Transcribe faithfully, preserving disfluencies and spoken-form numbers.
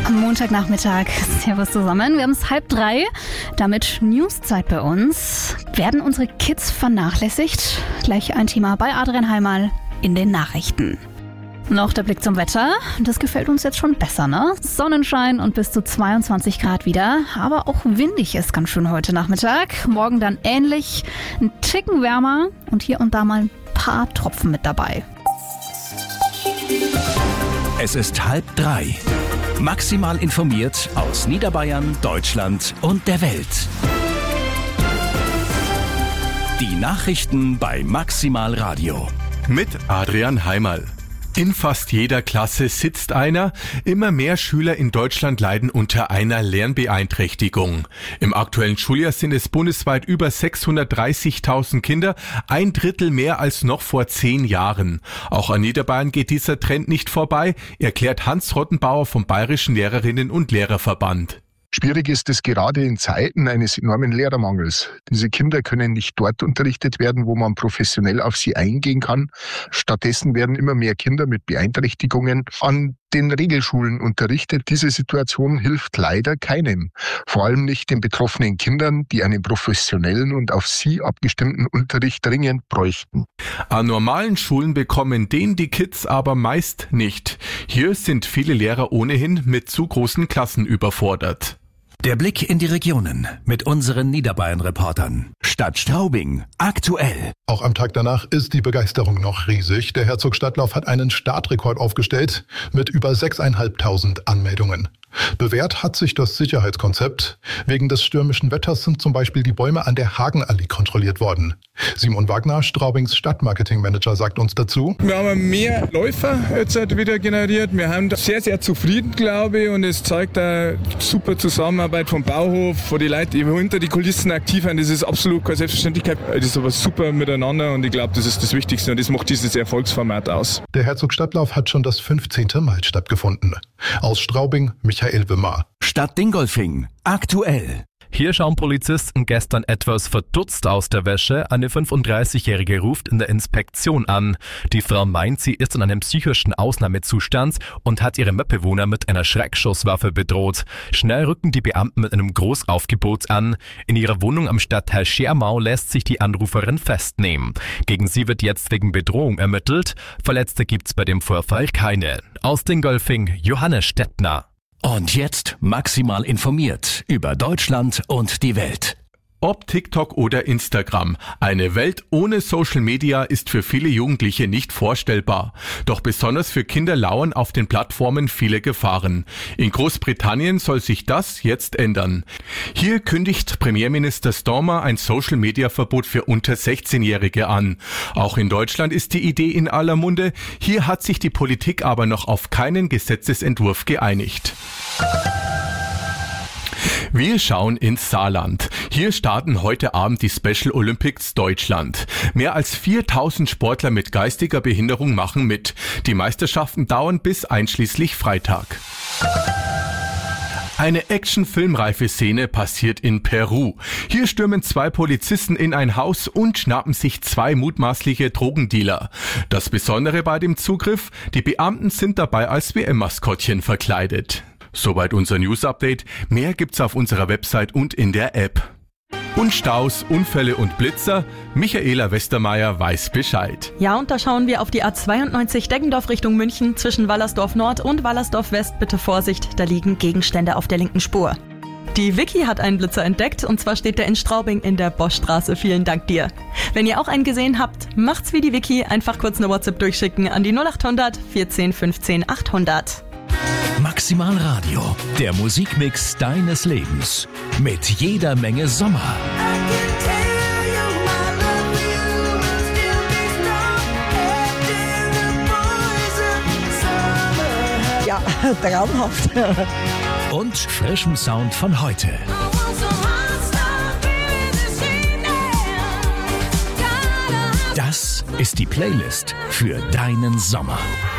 Am Montagnachmittag. Servus zusammen. Wir haben es halb drei. Damit Newszeit bei uns. Werden unsere Kids vernachlässigt? Gleich ein Thema bei Adrian Heimal in den Nachrichten. Noch der Blick zum Wetter. Das gefällt uns jetzt schon besser, ne? Sonnenschein und bis zu zweiundzwanzig Grad wieder. Aber auch windig ist ganz schön heute Nachmittag. Morgen dann ähnlich. Ein Ticken wärmer und hier und da mal ein paar Tropfen mit dabei. Es ist halb drei. Maximal informiert aus Niederbayern, Deutschland und der Welt. Die Nachrichten bei Maximal Radio. Mit Adrian Heimal. In fast jeder Klasse sitzt einer. Immer mehr Schüler in Deutschland leiden unter einer Lernbeeinträchtigung. Im aktuellen Schuljahr sind es bundesweit über sechshundertdreißigtausend Kinder, ein Drittel mehr als noch vor zehn Jahren. Auch an Niederbayern geht dieser Trend nicht vorbei, erklärt Hans Rottenbauer vom Bayerischen Lehrerinnen- und Lehrerverband. Schwierig ist es gerade in Zeiten eines enormen Lehrermangels. Diese Kinder können nicht dort unterrichtet werden, wo man professionell auf sie eingehen kann. Stattdessen werden immer mehr Kinder mit Beeinträchtigungen an den Regelschulen unterrichtet. Diese Situation hilft leider keinem. Vor allem nicht den betroffenen Kindern, die einen professionellen und auf sie abgestimmten Unterricht dringend bräuchten. An normalen Schulen bekommen den die Kids aber meist nicht. Hier sind viele Lehrer ohnehin mit zu großen Klassen überfordert. Der Blick in die Regionen mit unseren Niederbayern-Reportern. Stadt Straubing, aktuell. Auch am Tag danach ist die Begeisterung noch riesig. Der Herzog-Stadtlauf hat einen Startrekord aufgestellt mit über sechstausendfünfhundert Anmeldungen. Bewährt hat sich das Sicherheitskonzept. Wegen des stürmischen Wetters sind zum Beispiel die Bäume an der Hagenallee kontrolliert worden. Simon Wagner, Straubings Stadtmarketingmanager, sagt uns dazu: Wir haben mehr Läufer jetzt wieder generiert. Wir haben sehr, sehr zufrieden, glaube ich. Und es zeigt eine super Zusammenarbeit vom Bauhof, von den Leuten, die hinter die Kulissen aktiv sind. Das ist absolut keine Selbstverständlichkeit. Das ist aber super miteinander und ich glaube, das ist das Wichtigste und das macht dieses Erfolgsformat aus. Der Herzog-Stadtlauf hat schon das fünfzehnte Mal stattgefunden. Aus Straubing, Michael Wimmer. Stadt Dingolfing, aktuell. Hier schauen Polizisten gestern etwas verdutzt aus der Wäsche. Eine fünfunddreißigjährige ruft in der Inspektion an. Die Frau meint, sie ist in einem psychischen Ausnahmezustand und hat ihre Mitbewohner mit einer Schreckschusswaffe bedroht. Schnell rücken die Beamten mit einem Großaufgebot an. In ihrer Wohnung am Stadtteil Schermau lässt sich die Anruferin festnehmen. Gegen sie wird jetzt wegen Bedrohung ermittelt. Verletzte gibt's bei dem Vorfall keine. Aus Dingolfing, Johannes Stettner. Und jetzt maximal informiert über Deutschland und die Welt. Ob TikTok oder Instagram, eine Welt ohne Social Media ist für viele Jugendliche nicht vorstellbar. Doch besonders für Kinder lauern auf den Plattformen viele Gefahren. In Großbritannien soll sich das jetzt ändern. Hier kündigt Premierminister Starmer ein Social Media Verbot für unter sechzehnjährige an. Auch in Deutschland ist die Idee in aller Munde. Hier hat sich die Politik aber noch auf keinen Gesetzesentwurf geeinigt. Wir schauen ins Saarland. Hier starten heute Abend die Special Olympics Deutschland. Mehr als viertausend Sportler mit geistiger Behinderung machen mit. Die Meisterschaften dauern bis einschließlich Freitag. Eine Action-filmreife Szene passiert in Peru. Hier stürmen zwei Polizisten in ein Haus und schnappen sich zwei mutmaßliche Drogendealer. Das Besondere bei dem Zugriff: die Beamten sind dabei als W M-Maskottchen verkleidet. Soweit unser News-Update. Mehr gibt's auf unserer Website und in der App. Und Staus, Unfälle und Blitzer? Michaela Westermeier weiß Bescheid. Ja, und da schauen wir auf die A zweiundneunzig Deggendorf Richtung München. Zwischen Wallersdorf Nord und Wallersdorf West bitte Vorsicht, da liegen Gegenstände auf der linken Spur. Die Vicky hat einen Blitzer entdeckt und zwar steht der in Straubing in der Boschstraße. Vielen Dank dir. Wenn ihr auch einen gesehen habt, macht's wie die Vicky. Einfach kurz eine WhatsApp durchschicken an die null achthundert vierzehn fünfzehn achthundert. Maximal Radio, der Musikmix deines Lebens. Mit jeder Menge Sommer. Ja, traumhaft. Und frischem Sound von heute. Das ist die Playlist für deinen Sommer.